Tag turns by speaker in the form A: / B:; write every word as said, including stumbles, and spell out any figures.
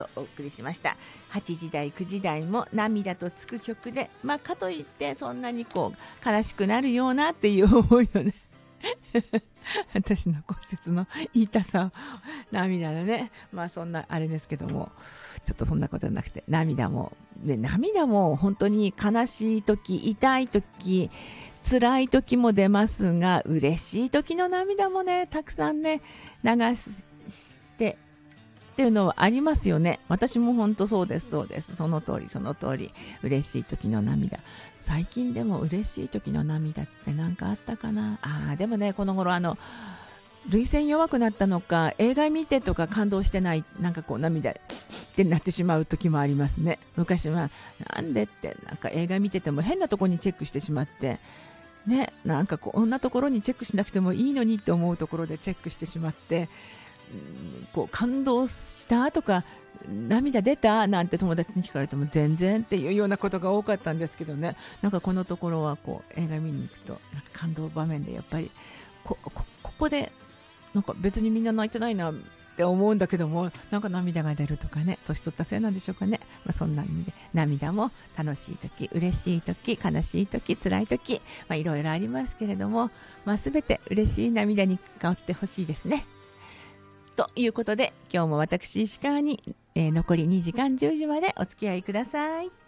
A: お送りしました。はちじ台くじ台も涙とつく曲で、まあかといってそんなにこう悲しくなるようなっていう思いをね私の骨折の痛さを涙でね、まあそんなあれですけども、ちょっとそんなことじゃなくて、涙もで涙も本当に悲しい時、痛い時、辛い時も出ますが、嬉しい時の涙もねたくさんね流してっていうのはありますよね。私も本当そうですそうです。その通りその通り。嬉しい時の涙。最近でも嬉しい時の涙って何かあったかな。ああでもね、この頃あの涙腺弱くなったのか、映画見てとか感動してない、なんかこう涙ってなってしまう時もありますね。昔はなんでってなんか映画見てても変なところにチェックしてしまってね、なんかこんなところにチェックしなくてもいいのにって思うところでチェックしてしまって、こう感動したとか涙出たなんて友達に聞かれても全然っていうようなことが多かったんですけどね、なんかこのところはこう映画見に行くとなんか感動場面でやっぱり こ, こ, ここでなんか別にみんな泣いてないなって思うんだけども、なんか涙が出るとかね、年取ったせいなんでしょうかね、まあ、そんな意味で涙も楽しい時、嬉しい時、悲しい時、辛い時、まあ、いろいろありますけれども、まあ、全て嬉しい涙に変わってほしいですね。ということで今日も私石川に、えー、残りにじかんじゅうじまでお付き合いください。